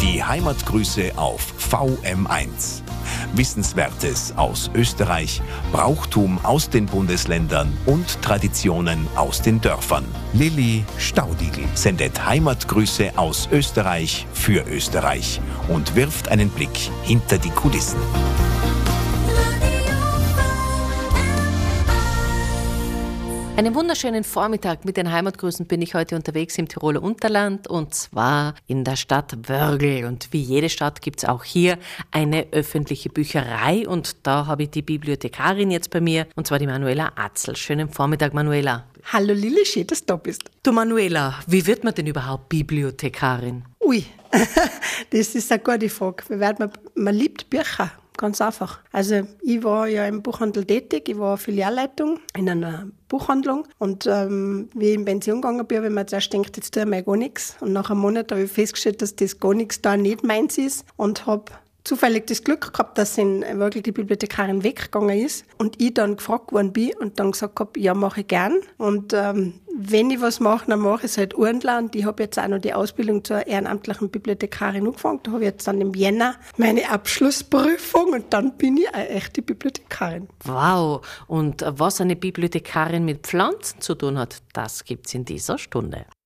Die Heimatgrüße auf VM1. Wissenswertes aus Österreich, Brauchtum aus den Bundesländern und Traditionen aus den Dörfern. Lilly Staudigl sendet Heimatgrüße aus Österreich für Österreich und wirft einen Blick hinter die Kulissen. Einen wunderschönen Vormittag mit den Heimatgrüßen bin ich heute unterwegs im Tiroler Unterland und zwar in der Stadt Wörgl. Und wie jede Stadt gibt es auch hier eine öffentliche Bücherei und da habe ich die Bibliothekarin jetzt bei mir und zwar die Manuela Atzl. Schönen Vormittag, Manuela. Hallo Lilly, schön, dass du da bist. Du Manuela, wie wird man denn überhaupt Bibliothekarin? Ui, das ist eine gute Frage. Man liebt Bücher. Ganz einfach. Also ich war ja im Buchhandel tätig, ich war Filialleitung in einer Buchhandlung und wie ich in Pension gegangen bin, habe ich mir zuerst gedacht, jetzt tue ich mal gar nichts. Und nach einem Monat habe ich festgestellt, dass das gar nichts da nicht meins ist und habe zufällig das Glück gehabt, dass wirklich die Bibliothekarin weggegangen ist und ich dann gefragt worden bin und dann gesagt habe, ja, mache ich gern. Und wenn ich was mache, dann mache ich es halt ordentlich. Und ich habe jetzt auch noch die Ausbildung zur ehrenamtlichen Bibliothekarin angefangen. Da habe ich jetzt dann im Jänner meine Abschlussprüfung und dann bin ich eine echte Bibliothekarin. Wow, und was eine Bibliothekarin mit Pflanzen zu tun hat, das gibt's in dieser Stunde.